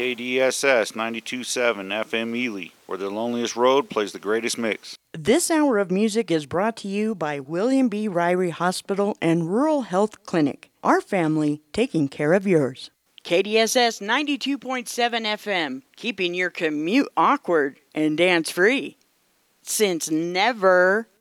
KDSS 92.7 FM Ely, where the loneliest road plays the greatest mix. This hour of music is brought to you by William B. Ryrie Hospital and Rural Health Clinic. Our family taking care of yours. KDSS 92.7 FM, keeping your commute awkward and dance-free. Since never.